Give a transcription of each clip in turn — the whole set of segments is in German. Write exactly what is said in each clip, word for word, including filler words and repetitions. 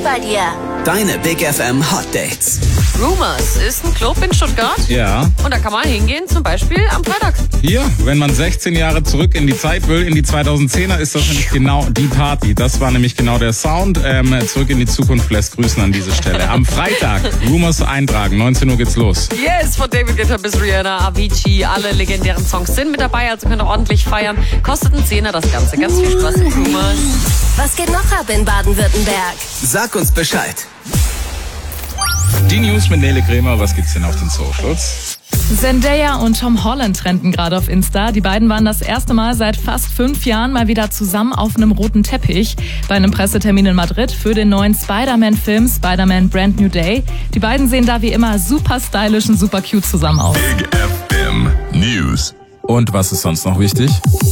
bei dir. Deine Big F M Hot Dates. Rumors ist ein Club in Stuttgart. Ja. Und da kann man hingehen, zum Beispiel am Freitag. Hier, wenn man sechzehn Jahre zurück in die Zeit will, in die zweitausendzehner, ist das nämlich genau die Party. Das war nämlich genau der Sound. Ähm, zurück in die Zukunft lässt grüßen an dieser Stelle. Am Freitag, Rumors eintragen, neunzehn Uhr geht's los. Yes, von David Guetta bis Rihanna, Avicii, alle legendären Songs sind mit dabei, also könnt ihr ordentlich feiern. Kostet einen Zehner das Ganze. Ganz viel Spaß mit Rumors. Was geht noch ab in Baden-Württemberg? Sag uns Bescheid. Die News mit Nele Krämer, was gibt's denn auf den Socials? Zendaya und Tom Holland trenden gerade auf Insta. Die beiden waren das erste Mal seit fast fünf Jahren mal wieder zusammen auf einem roten Teppich bei einem Pressetermin in Madrid für den neuen Spider-Man-Film Spider-Man Brand New Day. Die beiden sehen da wie immer super stylisch und super cute zusammen aus. Big F M News. Und was ist sonst noch wichtig?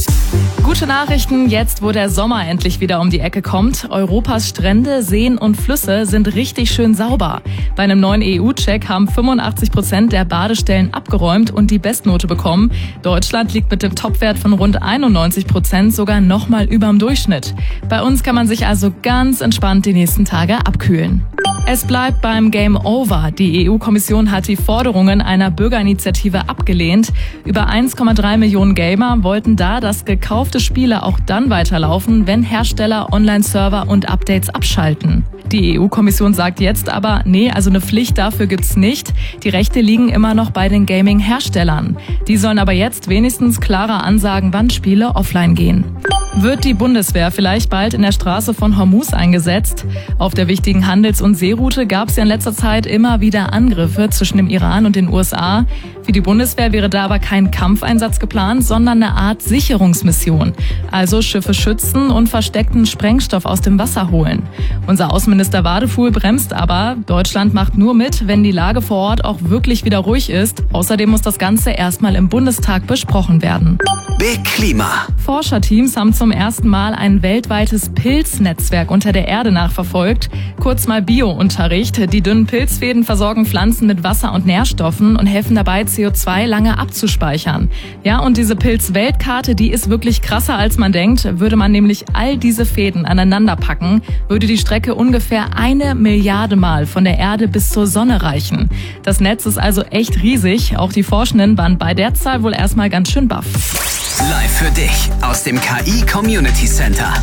Gute Nachrichten, jetzt wo der Sommer endlich wieder um die Ecke kommt. Europas Strände, Seen und Flüsse sind richtig schön sauber. Bei einem neuen E U-Check haben fünfundachtzig Prozent der Badestellen abgeräumt und die Bestnote bekommen. Deutschland liegt mit dem Topwert von rund einundneunzig Prozent sogar nochmal überm Durchschnitt. Bei uns kann man sich also ganz entspannt die nächsten Tage abkühlen. Es bleibt beim Game Over. Die E U-Kommission hat die Forderungen einer Bürgerinitiative abgelehnt. Über eins Komma drei Millionen Gamer wollten da, dass gekaufte Spiele auch dann weiterlaufen, wenn Hersteller Online-Server und Updates abschalten. Die E U-Kommission sagt jetzt aber, nee, also eine Pflicht dafür gibt's nicht. Die Rechte liegen immer noch bei den Gaming-Herstellern. Die sollen aber jetzt wenigstens klarer ansagen, wann Spiele offline gehen. Wird die Bundeswehr vielleicht bald in der Straße von Hormuz eingesetzt? Auf der wichtigen Handels- und Seeroute gab es ja in letzter Zeit immer wieder Angriffe zwischen dem Iran und den U S A. Für die Bundeswehr wäre da aber kein Kampfeinsatz geplant, sondern eine Art Sicherungsmission. Also Schiffe schützen und versteckten Sprengstoff aus dem Wasser holen. Unser Außenminister Wadefuhl bremst aber. Deutschland macht nur mit, wenn die Lage vor Ort auch wirklich wieder ruhig ist. Außerdem muss das Ganze erstmal im Bundestag besprochen werden. Big Klima. Forscherteams haben zum ersten Mal ein weltweites Pilznetzwerk unter der Erde nachverfolgt. Kurz mal Bio-Unterricht. Die dünnen Pilzfäden versorgen Pflanzen mit Wasser und Nährstoffen und helfen dabei, C O zwei lange abzuspeichern. Ja, und diese Pilzweltkarte, die ist wirklich krasser, als man denkt. Würde man nämlich all diese Fäden aneinander packen, würde die Strecke ungefähr eine Milliarde Mal von der Erde bis zur Sonne reichen. Das Netz ist also echt riesig. Auch die Forschenden waren bei der Zahl wohl erstmal ganz schön baff. Live für dich aus dem K I Community Center.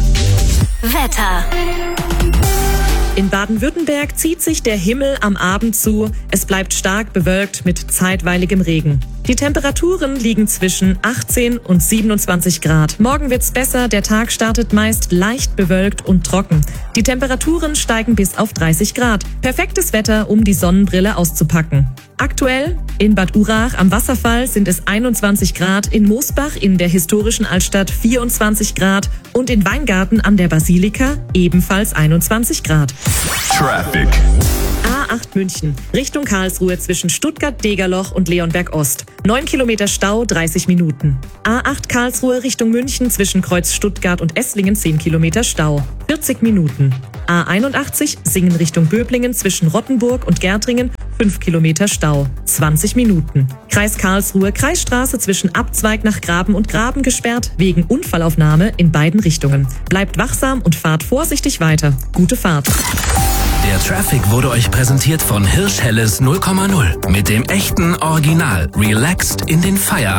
Wetter. In Baden-Württemberg zieht sich der Himmel am Abend zu. Es bleibt stark bewölkt mit zeitweiligem Regen. Die Temperaturen liegen zwischen achtzehn und siebenundzwanzig Grad. Morgen wird's besser, der Tag startet meist leicht bewölkt und trocken. Die Temperaturen steigen bis auf dreißig Grad. Perfektes Wetter, um die Sonnenbrille auszupacken. Aktuell in Bad Urach am Wasserfall sind es einundzwanzig Grad, in Moosbach in der historischen Altstadt vierundzwanzig Grad und in Weingarten an der Basilika ebenfalls einundzwanzig Grad. Traffic. A acht München, Richtung Karlsruhe zwischen Stuttgart-Degerloch und Leonberg Ost. neun Kilometer Stau, dreißig Minuten. A acht Karlsruhe Richtung München zwischen Kreuz Stuttgart und Esslingen, zehn Kilometer Stau, vierzig Minuten. A einundachtzig Singen Richtung Böblingen zwischen Rottenburg und Gärtringen, fünf Kilometer Stau, zwanzig Minuten. Kreis Karlsruhe, Kreisstraße zwischen Abzweig nach Graben und Graben gesperrt, wegen Unfallaufnahme in beiden Richtungen. Bleibt wachsam und fahrt vorsichtig weiter. Gute Fahrt. Der Traffic wurde euch präsentiert von Hirsch Helles null Komma null. Mit dem echten Original. Relaxed in den Feierabend.